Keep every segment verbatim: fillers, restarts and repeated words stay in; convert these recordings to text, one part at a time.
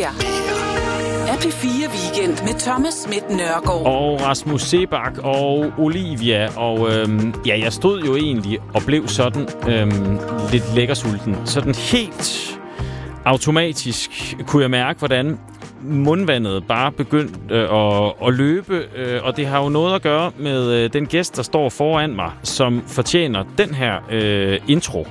er P fire Weekend med Thomas Schmidt Nørgaard. Og Rasmus Sebak og Olivia. Og øhm, ja, jeg stod jo egentlig og blev sådan øhm, lidt lækkersulten. Sådan helt automatisk kunne jeg mærke, hvordan mundvandet bare begyndte øh, at, at løbe. Øh, og det har jo noget at gøre med øh, den gæst, der står foran mig, som fortjener den her øh, intro.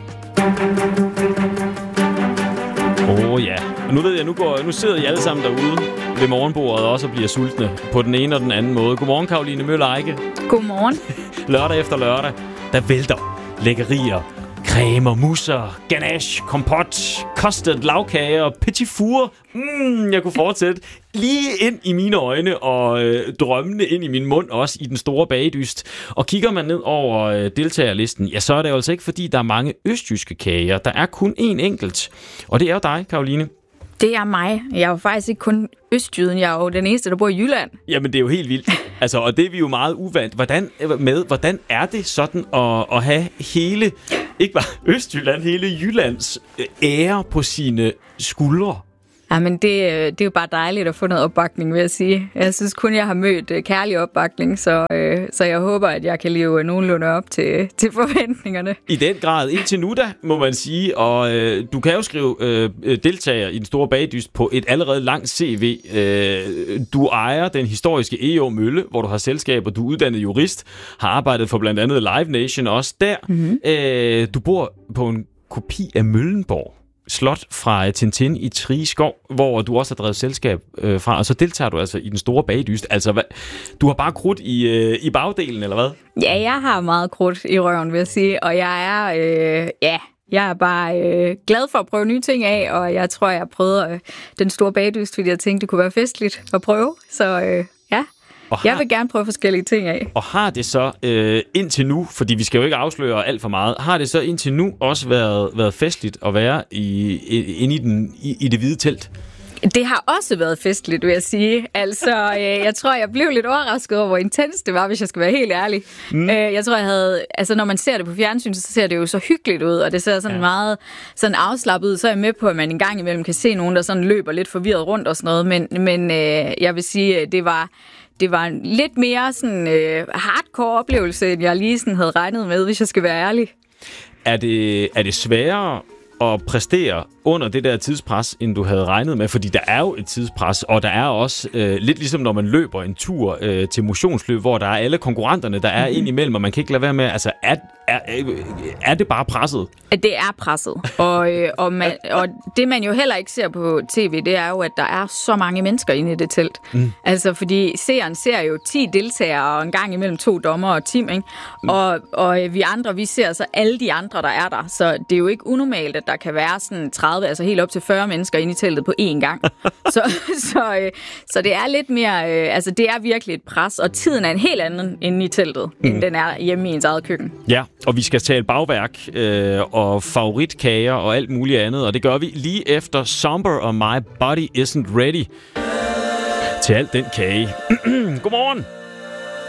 Åh oh, ja. Og nu ved jeg, nu, går, nu sidder I alle sammen derude ved morgenbordet også og bliver sultne på den ene og den anden måde. Godmorgen, Caroline Møller-Eike. Godmorgen. Lørdag efter lørdag, der vælter lækkerier, cremer, musser, ganache, kompot, custard, lavkager, petit four. Mm, jeg kunne fortsætte lige ind i mine øjne og øh, drømmende ind i min mund, også i den store bagedyst. Og kigger man ned over øh, deltagerlisten, ja, så er det jo altså ikke, fordi der er mange østjyske kager. Der er kun én enkelt, og det er jo dig, Caroline. Det er mig. Jeg er jo faktisk ikke kun østjyden. Jeg er jo den eneste, der bor i Jylland. Jamen, det er jo helt vildt. Altså, og det er vi jo meget uvant hvordan, med. Hvordan er det sådan at, at have hele, ikke bare Østjylland, hele Jyllands ære på sine skuldre? Jamen, det, det er jo bare dejligt at få noget opbakning, vil jeg sige. Jeg synes kun, jeg har mødt kærlig opbakning, så, øh, så jeg håber, at jeg kan leve nogenlunde op til, til forventningerne. I den grad. Indtil nu da, må man sige. Og øh, du kan jo skrive øh, deltager i den store bagdyst på et allerede langt C V. Øh, du ejer den historiske E O Mølle, hvor du har selskaber. Du er uddannet jurist, har arbejdet for blandt andet Live Nation også der. Mm-hmm. Øh, du bor på en kopi af Møllenborg Slot fra Tintin i Trigeskov, hvor du også har drevet selskab øh, fra, og så deltager du altså i den store bagdyst. Altså, hvad, du har bare krudt i, øh, i bagdelen, eller hvad? Ja, jeg har meget krudt i røven, vil jeg sige, og jeg er, øh, ja, jeg er bare øh, glad for at prøve nye ting af, og jeg tror, jeg har prøvet øh, den store bagdyst, fordi jeg tænkte, det kunne være festligt at prøve, så øh, ja. Har, jeg vil gerne prøve forskellige ting af. Og har det så øh, indtil nu, fordi vi skal jo ikke afsløre alt for meget, har det så indtil nu også været, været festligt at være i, i, inde i, den, i, i det hvide telt? Det har også været festligt, vil jeg sige. Altså, øh, jeg tror, jeg blev lidt overrasket over, hvor intens det var, hvis jeg skal være helt ærlig. Mm. Øh, jeg tror, jeg havde... Altså, når man ser det på fjernsyn, så ser det jo så hyggeligt ud, og det ser sådan ja. meget sådan afslappet ud. Så er jeg med på, at man en gang imellem kan se nogen, der sådan løber lidt forvirret rundt og sådan noget. Men, men øh, jeg vil sige, det var... Det var en lidt mere sådan øh, hardcore oplevelse, end jeg lige sådan havde regnet med, hvis jeg skal være ærlig. Er det, er det sværere at præstere under det der tidspres, end du havde regnet med? Fordi der er jo et tidspres, og der er også øh, lidt ligesom når man løber en tur øh, til motionsløb, hvor der er alle konkurrenterne, der er mm-hmm. ind imellem, og man kan ikke lade være med, altså er, er, er det bare presset? Det er presset, og, øh, og, man, og det man jo heller ikke ser på tv, det er jo, at der er så mange mennesker inde i det telt. Mm. Altså fordi seeren ser jo ti deltagere, og en gang imellem to dommer og team, ikke? Mm. Og, og vi andre, vi ser så alle de andre, der er der, så det er jo ikke unormalt, at der kan være sådan tredive, altså helt op til fyrre mennesker inde i teltet på én gang. så, så, øh, så det er lidt mere, øh, altså det er virkelig et pres, og tiden er en helt anden inde i teltet, mm. end den er hjemme i ens eget køkken. Ja, og vi skal tale bagværk øh, og favoritkager og alt muligt andet, og det gør vi lige efter Somber og My Body Isn't Ready til alt den kage. Godmorgen!